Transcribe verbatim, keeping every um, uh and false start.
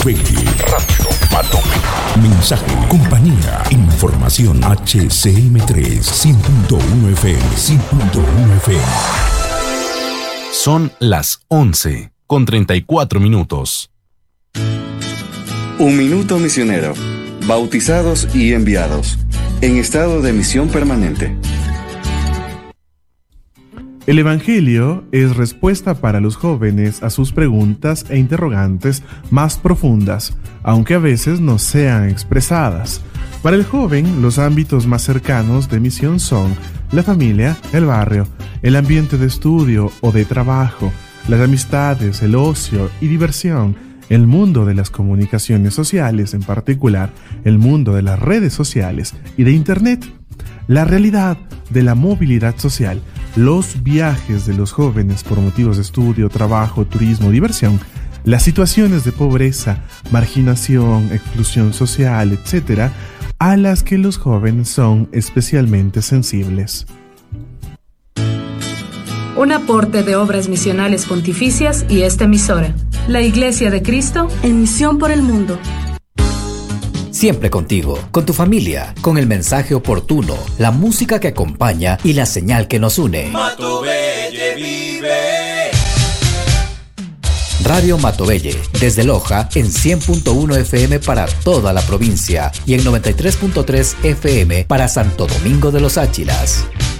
Radio Matovelle. Mensaje, compañía, información. H C M tres, cien punto uno F M, cien punto uno F M. Son las once con treinta y cuatro minutos. Un minuto misionero. Bautizados y enviados. En estado de misión permanente. El Evangelio es respuesta para los jóvenes a sus preguntas e interrogantes más profundas, aunque a veces no sean expresadas. Para el joven, los ámbitos más cercanos de misión son la familia, el barrio, el ambiente de estudio o de trabajo, las amistades, el ocio y diversión, el mundo de las comunicaciones sociales, en particular el mundo de las redes sociales y de Internet, la realidad de la movilidad social, los viajes de los jóvenes por motivos de estudio, trabajo, turismo, diversión, las situaciones de pobreza, marginación, exclusión social, etcétera, a las que los jóvenes son especialmente sensibles. Un aporte de Obras Misionales Pontificias y esta emisora, la Iglesia de Cristo en Misión por el Mundo. Siempre contigo, con tu familia, con el mensaje oportuno, la música que acompaña y la señal que nos une. Matovelle vive. Radio Matovelle, desde Loja en cien punto uno F M para toda la provincia y en noventa y tres punto tres F M para Santo Domingo de los Áchilas.